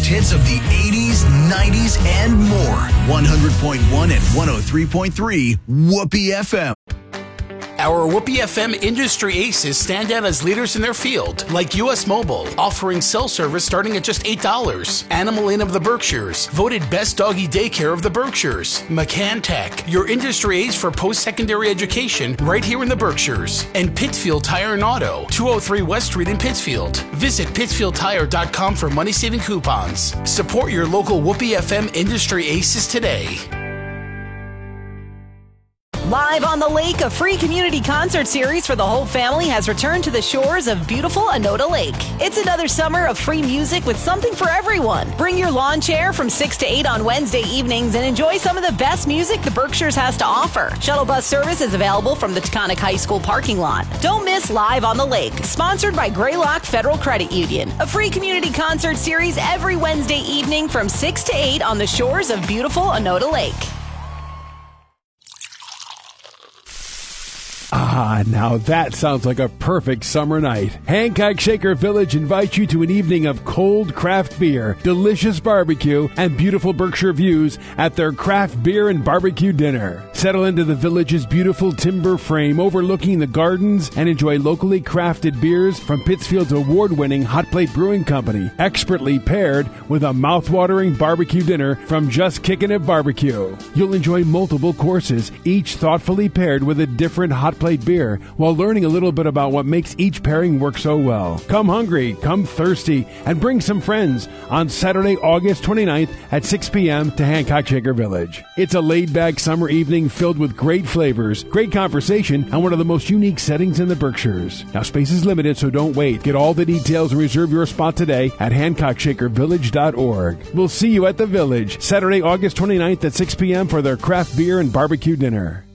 biggest hits of the 80s, 90s, and more. 100.1 and 103.3 Whoopee FM. Our Whoopee FM industry aces stand out as leaders in their field, like U.S. Mobile, offering cell service starting at just $8. Animal Inn of the Berkshires, voted best doggy daycare of the Berkshires. McCann Tech, your industry ace for post-secondary education right here in the Berkshires. And Pittsfield Tire and Auto, 203 West Street in Pittsfield. Visit PittsfieldTire.com for money-saving coupons. Support your local Whoopee FM industry aces today. Live on the Lake, a free community concert series for the whole family has returned to the shores of beautiful Anoda Lake. It's another summer of free music with something for everyone. Bring your lawn chair from 6 to 8 on Wednesday evenings and enjoy some of the best music the Berkshires has to offer. Shuttle bus service is available from the Taconic High School parking lot. Don't miss Live on the Lake, sponsored by Greylock Federal Credit Union. A free community concert series every Wednesday evening from 6 to 8 on the shores of beautiful Anoda Lake. Ah, now that sounds like a perfect summer night. Hancock Shaker Village invites you to an evening of cold craft beer, delicious barbecue, and beautiful Berkshire views at their craft beer and barbecue dinner. Settle into the village's beautiful timber frame overlooking the gardens and enjoy locally crafted beers from Pittsfield's award-winning Hot Plate Brewing Company, expertly paired with a mouth-watering barbecue dinner from Just Kickin' It Barbecue. You'll enjoy multiple courses, each thoughtfully paired with a different hot plate beer, while learning a little bit about what makes each pairing work so well. Come hungry, come thirsty, and bring some friends on Saturday, August 29th at 6 p.m. to Hancock Shaker Village. It's a laid-back summer evening filled with great flavors, great conversation, and one of the most unique settings in the Berkshires. Now, space is limited, so don't wait. Get all the details and reserve your spot today at HancockShakerVillage.org. We'll see you at the Village Saturday, August 29th at 6 p.m. for their craft beer and barbecue dinner.